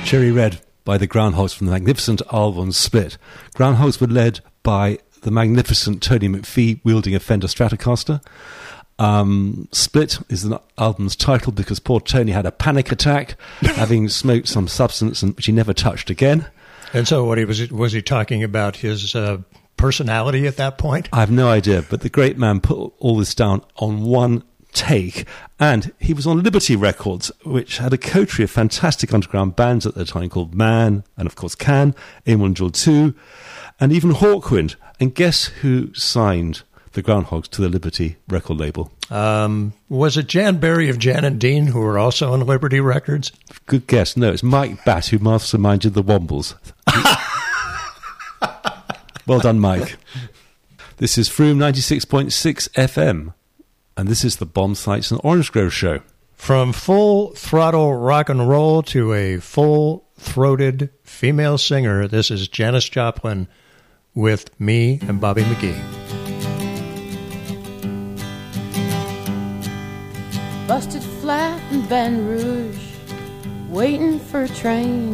Cherry Red by the Groundhogs from the magnificent album Split. Groundhogs were led by the magnificent Tony McPhee wielding a Fender Stratocaster. Split is the album's title because poor Tony had a panic attack, having smoked some substance which he never touched again. And so what was he talking about his personality at that point? I have no idea, but the great man put all this down on one take, and he was on Liberty Records, which had a coterie of fantastic underground bands at the time called Man, and of course Can, Amon Jewel 2, and even Hawkwind. And guess who signed the Groundhogs to the Liberty record label? Was it Jan Berry of Jan and Dean, who were also on Liberty Records? Good guess. No, it's Mike Batt, who masterminded the Wombles. Well done, Mike. This is Froome 96.6 FM, and this is the Bomb Sights and Orange Grove Show. From full throttle rock and roll to a full-throated female singer, this is Janis Joplin with me and Bobby McGee. Busted flat in Baton Rouge, waiting for a train.